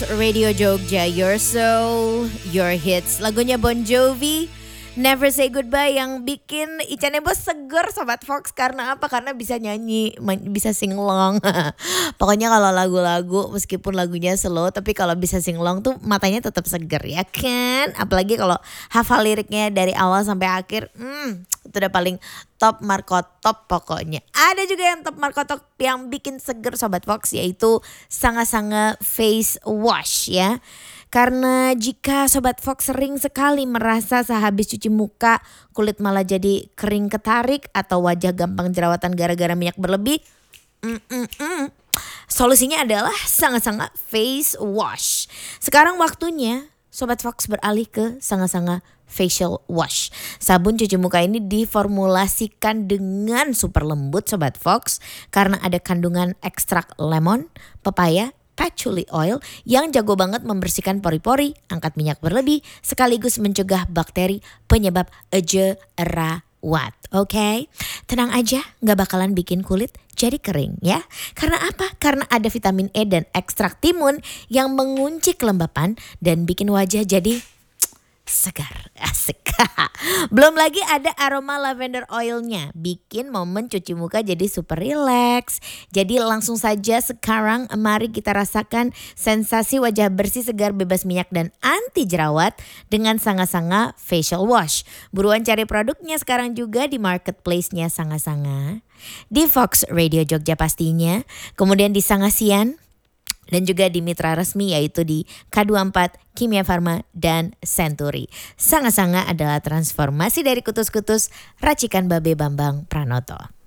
Radio Jogja, Your Soul, Your Hits. Lagunya Bon Jovi, Never Say Goodbye, yang bikin Ica Nebo seger Sobat Fox. Karena apa? Karena bisa nyanyi, bisa singlong. Pokoknya kalau lagu-lagu meskipun lagunya slow, tapi kalau bisa singlong tuh matanya tetap seger ya kan. Apalagi kalau hafal liriknya dari awal sampai akhir, itu udah paling top marko top pokoknya. Ada juga yang top marko top yang bikin seger Sobat Fox, yaitu Sanga-Sanga Face Wash ya. Karena jika Sobat Fox sering sekali merasa sehabis cuci muka kulit malah jadi kering ketarik atau wajah gampang jerawatan gara-gara minyak berlebih, solusinya adalah Sanga-Sanga Face Wash. Sekarang waktunya Sobat Fox beralih ke Sanga-Sanga Facial Wash. Sabun cuci muka ini diformulasikan dengan super lembut Sobat Fox karena ada kandungan ekstrak lemon, pepaya, patchouli oil yang jago banget membersihkan pori-pori, angkat minyak berlebih, sekaligus mencegah bakteri penyebab jerawat. Oke, tenang aja, gak bakalan bikin kulit jadi kering ya. Karena apa? Karena ada vitamin E dan ekstrak timun yang mengunci kelembapan dan bikin wajah jadi segar, asik. Belum lagi ada aroma lavender oilnya, bikin momen cuci muka jadi super relax. Jadi langsung saja sekarang mari kita rasakan sensasi wajah bersih, segar, bebas minyak dan anti jerawat dengan Sanga-Sanga Facial Wash. Buruan cari produknya sekarang juga di marketplace-nya Sanga-Sanga, di Fox Radio Jogja pastinya, kemudian di Sangasian, dan juga di mitra resmi yaitu di K24, Kimia Farma, dan Century. Sanga-Sanga adalah transformasi dari kutus-kutus racikan Babe Bambang Pranoto.